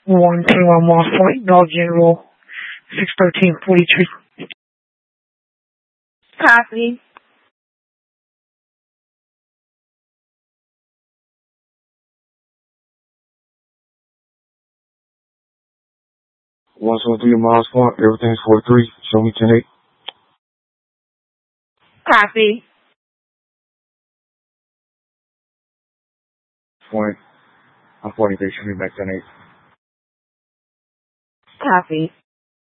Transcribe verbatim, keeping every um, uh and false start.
one two one one Flight Bell General six thirteen forty-two. Copy. one seven three miles point, everything's forty-three. Show me ten eight. Copy. Point. I'm forty-three. Show me back ten eight. Copy.